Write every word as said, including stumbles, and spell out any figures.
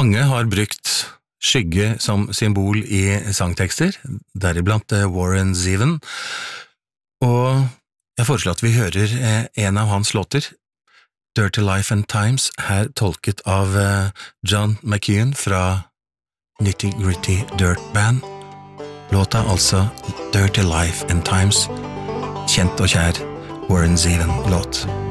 Mange har brukt skygge som symbol i sangtekster, deriblant Warren Zevon, og jeg foreslår at vi hører en av hans låter, Dirty Life and Times, her tolket av John McEwan fra Nitty Gritty Dirt Band. Låta altså Dirty Life and Times, kjent og kjær Warren Zevon-låt.